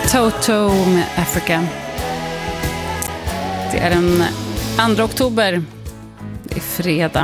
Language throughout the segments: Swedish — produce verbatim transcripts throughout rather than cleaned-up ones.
Toto med Africa. Det är den andra oktober. Det är fredag.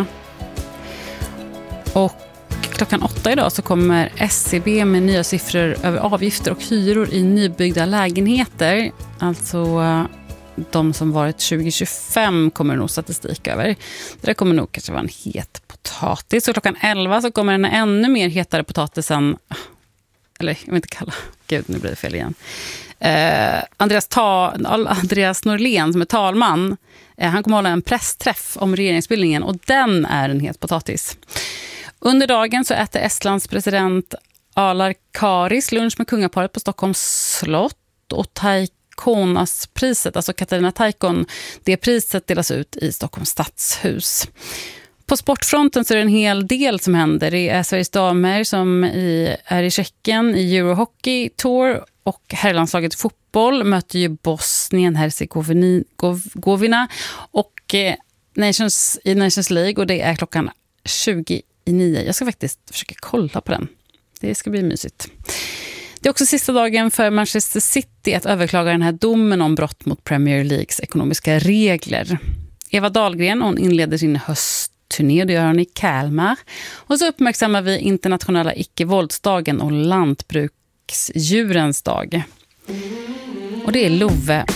Och klockan åtta idag så kommer S C B med nya siffror över avgifter och hyror i nybyggda lägenheter. Alltså de som varit tjugo tjugofem kommer nog statistik över. Det där kommer nog kanske vara en het potatis. Och klockan elva så kommer en ännu mer hetare potatisen. Eller jag vill inte kalla. Gud, nu blir det fel igen. Eh, Andreas, Ta, Andreas Norlén som är talman. Eh, han kommer hålla en pressträff om regeringsbildningen. Och den är en het potatis. Under dagen så äter Estlands president Alar Karis lunch med kungaparet på Stockholms slott. Och Taikonas-priset, alltså Katarina Taikon, det priset delas ut i Stockholms stadshus. På sportfronten så är det en hel del som händer. Det är Sveriges damer som i, är i Tjeckien i Eurohockey Tour och herrlandslaget fotboll möter ju Bosnien, Herzegovina och eh, Nations, i Nations League, och det är klockan tjugo i nio. Jag ska faktiskt försöka kolla på den. Det ska bli mysigt. Det är också sista dagen för Manchester City att överklaga den här domen om brott mot Premier Leagues ekonomiska regler. Eva Dahlgren, hon inleder sin höstturné, det gör hon i Kalmar. Och så uppmärksammar vi internationella icke-våldsdagen och lantbruksdjurens dag. Och det är Love